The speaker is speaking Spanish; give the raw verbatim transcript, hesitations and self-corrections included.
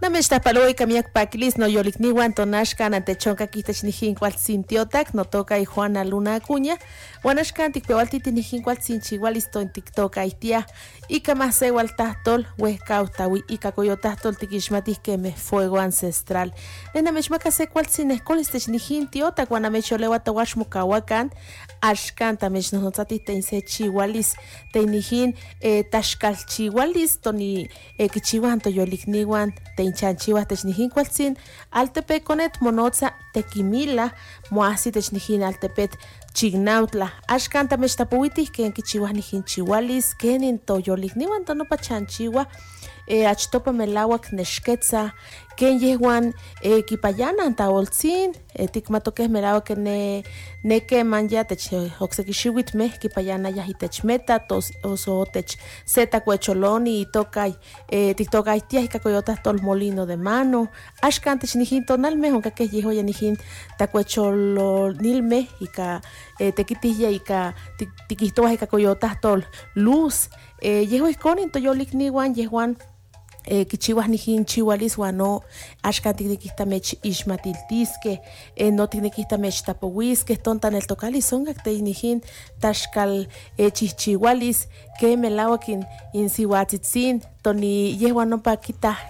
Namestapaloy kamiak pakilis no yolikniwan tonashkan antechonka kitechnijin kualtzintiotak no toka y Juana Luna Acuña wanashkan tikpewaltiti nijin kualtzinchiwalis ton tiktoka itia ika masewal tahtol huescautawi ika coyotahtol tikixmatih kemeh fuego ancestral nenamechmaka se kualtzinehkolis technijin tiotak wanamecholeuwa towachmokahuakan axkan tamechnonotzatih teinsechiwalis teinijin eh, taxkalchiwalis toni eh, kichiwan toyolikniwan teinchanchiwah technijin kualtzin altepekonet monotza tekimila moahsi technijin altepet Chignautla, axkan tamechtapouitih ken kichiwah nijin chiwalis, kenin toyolikniwan tonopa chanchiwa, eh, achtopa melauak nexketza, ken yehuan eh, kipayanan taoltzin, eh, tikmatokeh melauak ne nekeman ya tech oksekixiuitmeh kipayanayah itech meta, tos oso tech seta kuecholoni itokay, eh, tiktokaytiah ika koyotah tol molino de mano, axkan tech nijin tonalmeh onkakeh yehoya nijin takuecholonilmeh ika eh, tekitihya ika tikihtowa ika koyotah tol luz, eh, yeho ihkonin toyolikniwan yehuan Eh, kichiwah nijin chiwalis wan no axkan tiknikihtamech ixmatiltiskeh, eh, no tiknikihtamech tapowiskeh tonta neltokalis onkak teinijin taxkal eh, chihchiwalis ke melauak in, in siuatzitzin toni yehuan ompa kitah